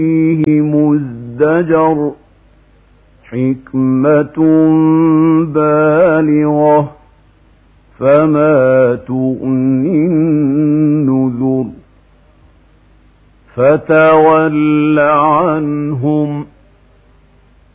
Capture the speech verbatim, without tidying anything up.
فيه مزدجر حكمة بالغة فما تغني النذر فتول عنهم